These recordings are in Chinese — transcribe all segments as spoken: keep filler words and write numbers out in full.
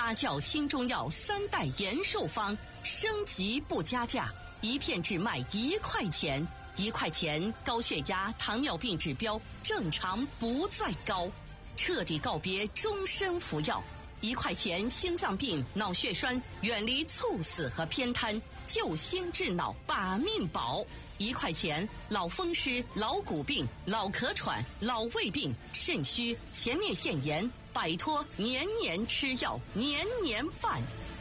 发酵新中药三代延寿方升级不加价，一片只卖一块钱，一块钱高血压、糖尿病指标正常不再高，彻底告别终身服药。一块钱心脏病、脑血栓远离猝死和偏瘫，救心治脑把命保。一块钱老风湿、老骨病、老咳喘、老胃病、肾虚、前列腺炎，摆脱年年吃药、年年犯。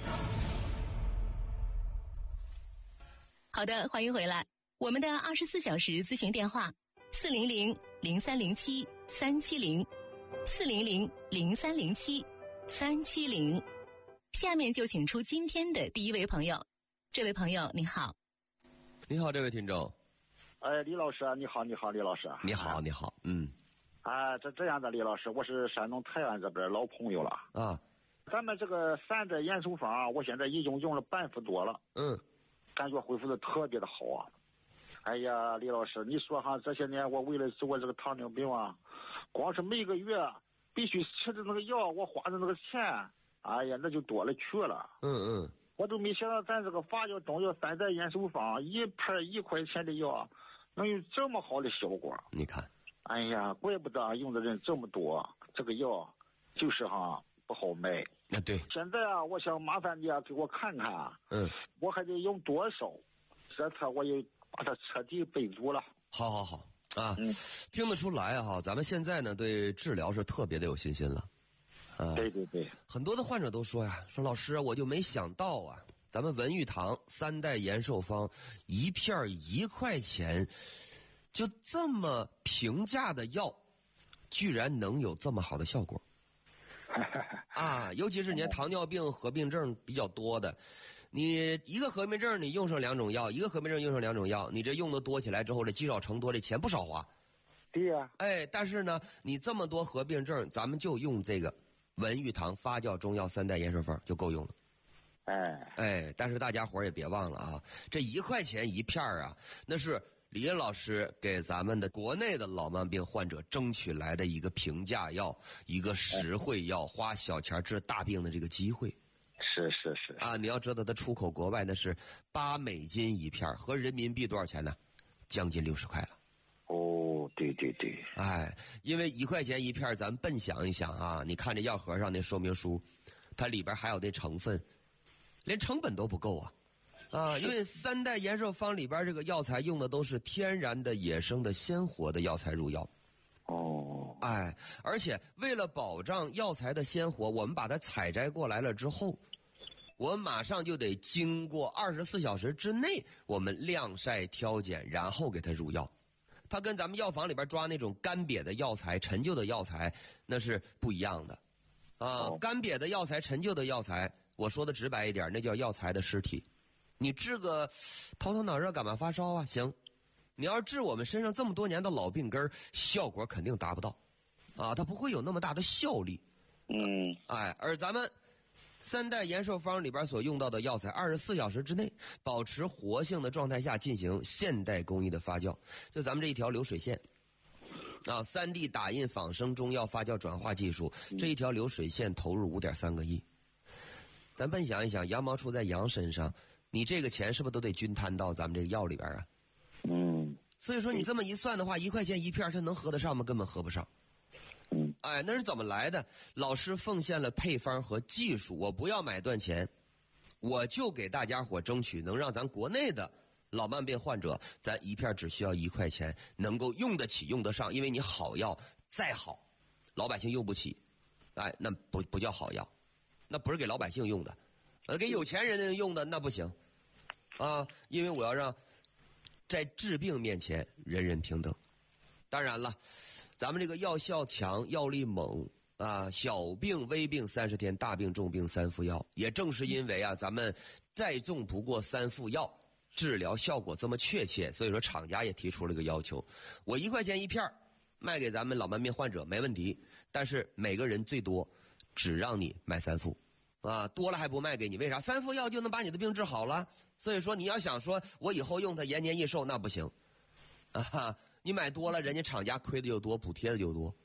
好的，欢迎回来。我们的二十四小时咨询电话：四零零零三零七三七零，四零零零三零七三七零。下面就请出今天的第一位朋友。这位朋友，你好。 你好，这位听众。 哎，李老师，你好，你好，李老师。 你好，你好，嗯。 啊，这这样的，李老师，我是山东泰安这边老朋友了啊。 咱们这个三代延寿方，我现在已经用了半副多了， 嗯，感觉恢复的特别的好啊。哎呀，李老师，你说哈，这些年我为了治我这个糖尿病啊，光是每个月必须吃的那个药，我花的那个钱，哎呀，那就多了去了。 嗯嗯。 我都没想到咱这个发酵中药三代延寿方一片一块钱的药能有这么好的效果。 你看， 哎呀，怪不得用的人这么多，这个药就是哈不好卖。 啊，对。 现在啊，我想麻烦你啊，给我看看， 嗯， 我还得用多少，这次我也把它彻底备足了。 好好好啊，嗯，听得出来哈，咱们现在呢对治疗是特别的有信心了。 啊，对对对， 很多的患者都说呀，说老师，我就没想到啊，咱们文玉堂三代延寿方一片一块钱，就这么平价的药，居然能有这么好的效果。啊，尤其是你糖尿病合并症比较多的，你一个合并症你用上两种药，一个合并症用上两种药，你这用的多起来之后，这积少成多，这钱不少花。 对呀、啊， 哎，但是呢，你这么多合并症，咱们就用这个文玉堂发酵中药三代延寿方就够用了。 哎哎，但是大家伙也别忘了啊，这一块钱一片啊，那是李老师给咱们的国内的老慢病患者争取来的一个平价药，一个实惠药，花小钱治大病的这个机会。 是是是啊，你要知道它出口国外那是八美金一片，合人民币多少钱呢？将近六十块了。 哦，对对对， 哎，因为一块钱一片，咱笨想一想啊，你看这药盒上那说明书，它里边还有那成分，连成本都不够啊。啊，因为三代延寿方里边这个药材用的都是天然的、野生的、鲜活的药材入药。 哦， 哎，而且为了保障药材的鲜活，我们把它采摘过来了之后，我们马上就得经过二十四小时之内，我们晾晒挑拣，然后给它入药。它跟咱们药房里边抓那种干瘪的药材、陈旧的药材那是不一样的。啊，干瘪的药材、陈旧的药材，我说的直白一点，那叫药材的尸体。你治个头疼脑热、感冒发烧啊，行。你要治我们身上这么多年的老病根，效果肯定达不到。啊，它不会有那么大的效力。 嗯， 哎，而咱们三代延寿方里边所用到的药材，二十四小时之内保持活性的状态下进行现代工艺的发酵，就咱们这一条流水线啊，三 D 打印仿生中药发酵转化技术，这一条流水线投入五点三个亿。咱笨想一想，羊毛出在羊身上，你这个钱是不是都得均摊到咱们这个药里边啊？ 嗯， 所以说你这么一算的话，一块钱一片，它能合得上吗？根本合不上。 嗯， 哎，那是怎么来的？老师奉献了配方和技术，我不要买断钱，我就给大家伙争取能让咱国内的老慢病患者，咱一片只需要一块钱，能够用得起、用得上。因为你好药再好，老百姓用不起，哎，那不不叫好药，那不是给老百姓用的，呃，给有钱人用的那不行啊！因为我要让在治病面前人人平等。当然了，咱们这个药效强、药力猛啊，小病微病三十天，大病重病三副药。也正是因为啊，咱们再重不过三副药，治疗效果这么确切，所以说厂家也提出了个要求：我一块钱一片卖给咱们老慢病患者没问题，但是每个人最多只让你买三副啊，多了还不卖给你，为啥？三副药就能把你的病治好了。所以说你要想说我以后用它延年益寿，那不行啊！你买多了，人家厂家亏的就多，补贴的就多。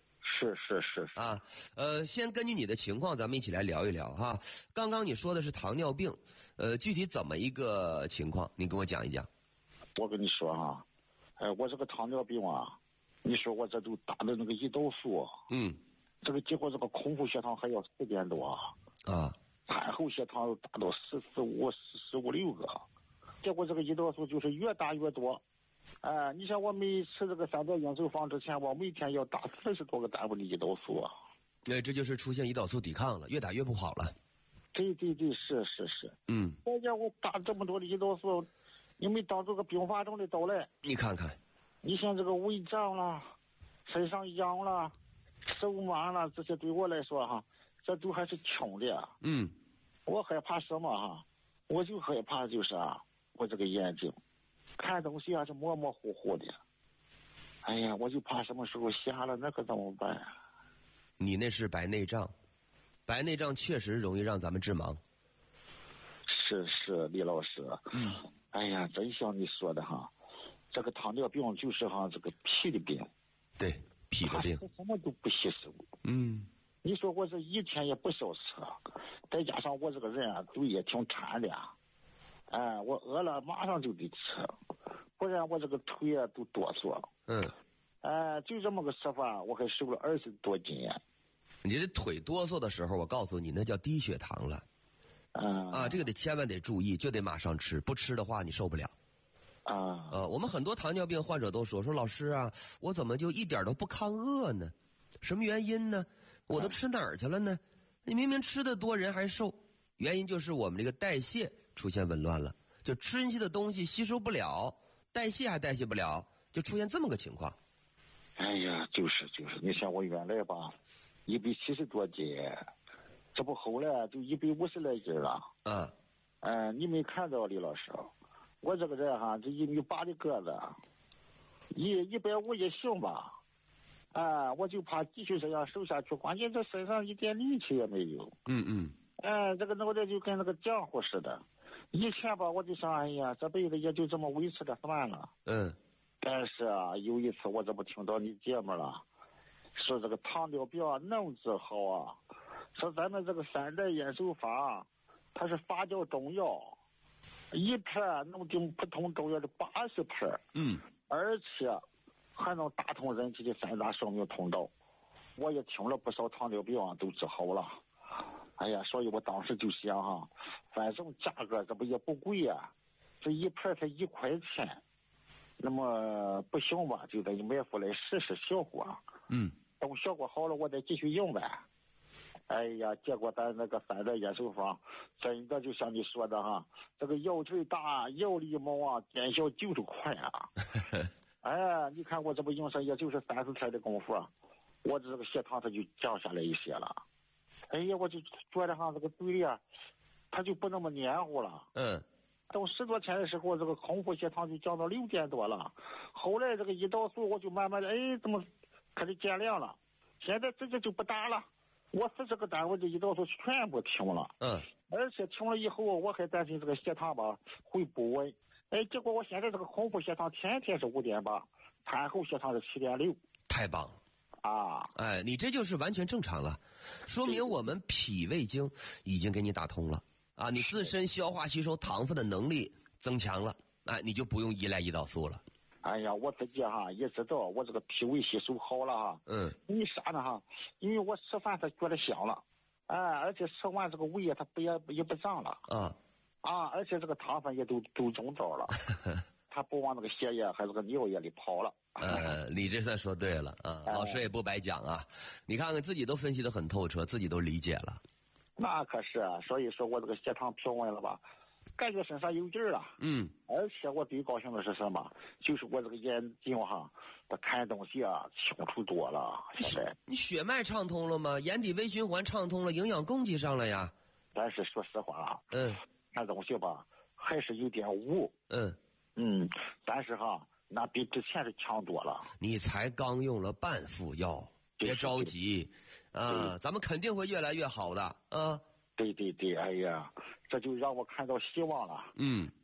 是是是是啊，呃，先根据你的情况，咱们一起来聊一聊哈。刚刚你说的是糖尿病，呃，具体怎么一个情况？你跟我讲一讲。 我跟你说哈，哎，我这个糖尿病啊，你说我这都打的那个胰岛素， 嗯， 这个结果这个空腹血糖还要四点多啊， 餐后血糖达到十四五、十十五六个，结果这个胰岛素就是越打越多。哎、呃，你像我每吃这个三代应手方之前，我每天要打四十多个单位的胰岛素啊。 那、呃、这就是出现胰岛素抵抗了，越打越不好了。 对对对，是是是。 嗯。 关键我打这么多的胰岛素，你没当这个并发症的到来。 你看看， 你像这个胃胀了，身上痒了，手麻了，这些对我来说哈，这都还是轻的。 嗯。 我害怕什么哈？我就害怕就是啊，我这个眼睛。看东西啊是模模糊糊的，哎呀，我就怕什么时候瞎了，那可怎么办？ 你那是白内障，白内障确实容易让咱们致盲。 是是，李老师，嗯，哎呀，真像你说的哈，这个糖尿病就是哈这个脾的病， 对，脾的病， 什么都不吸收。 嗯， 你说我这一天也不少吃，再加上我这个人啊，嘴也挺馋的。哎，我饿了马上就得吃，不然我这个腿啊都哆嗦。 嗯， 哎，就这么个吃法，我还瘦了二十多斤。 你这腿哆嗦的时候，我告诉你，那叫低血糖了。 嗯啊，这个得千万得注意，就得马上吃，不吃的话你受不了。 啊， 呃，我们很多糖尿病患者都说说老师啊，我怎么就一点都不抗饿呢？什么原因呢？我都吃哪儿去了呢？你明明吃的多，人还瘦，原因就是我们这个代谢出现紊乱了，就吃进去的东西吸收不了，代谢还代谢不了，就出现这么个情况。 哎呀，就是就是，你像我原来吧，一百七十多斤，这不后来就一百五十来斤了。 嗯， 嗯、呃，你没看到李老师，我这个人哈，这一米八的个子，一一百五也行吧。啊、呃，我就怕继续这样瘦下去，关键这身上一点力气也没有。 嗯嗯。 哎、呃，这个脑袋就跟那个浆糊似的。以前吧，我就想，哎呀，这辈子也就这么维持着算了。 嗯。 但是啊，有一次我这不听到你节目了，说这个糖尿病啊能治好啊，说咱们这个三代延寿法，它是发酵中药，一片能顶普通中药的八十片。 嗯。 而且还能打通人体的三大生命通道。我也听了不少糖尿病啊都治好了。哎呀，所以我当时就想哈，反正价格这不也不贵呀、啊，这一片才一块钱，那么不行吧，就得买回来试试效果。 嗯， 等效果好了，我再继续用呗。哎呀，结果咱那个三代延寿方，真的就像你说的哈，这个腰腿大，腰力猛啊，见效就是快啊。哎，你看我这不用上也就是三四天的功夫，我这个血糖它就降下来一些了。哎呀，我就觉得哈，这个嘴里啊，它就不那么黏糊了。 嗯。 等十多天的时候，这个空腹血糖就降到六点多了。后来这个胰岛素我就慢慢的，哎，怎么开始减量了？现在直接就不打了。我四十个单位的胰岛素全部停了。 嗯。 而且停了以后，我还担心这个血糖吧会不稳。哎，结果我现在这个空腹血糖天天是五点八，餐后血糖是七点六。 太棒了。 啊， 哎，你这就是完全正常了，说明我们脾胃经已经给你打通了啊，你自身消化吸收糖分的能力增强了，哎，你就不用依赖胰岛素了。 哎呀，我自己哈也知道我这个脾胃吸收好了哈。 嗯。 因为啥呢哈？因为我吃饭它觉得香了，哎，而且吃完这个胃它不也也不胀了。 啊。 啊，而且这个糖分也都都中招了。他不往那个血液还是个尿液里跑了。 呃，你这算说对了啊， 哎、 老师也不白讲啊，你看看自己都分析得很透彻，自己都理解了。 那可是啊，所以说我这个血糖平稳了吧，感觉身上有劲儿了。 嗯。 而且我最高兴的是什么？就是我这个眼睛哈，我看东西啊清楚多了。现在你血脉畅通了吗？眼底微循环畅通了，营养供给上了呀。 但是说实话啊， 嗯， 看东西吧还是有点雾。 嗯。 嗯，但是哈，那比之前是强多了。 你才刚用了半副药，别着急，啊，咱们肯定会越来越好的啊。 对对对，哎呀，这就让我看到希望了。 嗯，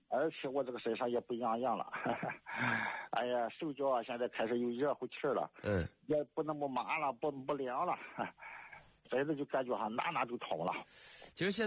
而且我这个身上也不痒痒了，哎呀，手脚啊现在开始有热乎气了， 嗯， 也不那么麻了，不不凉了，真的就感觉哈哪哪就通了。 其实现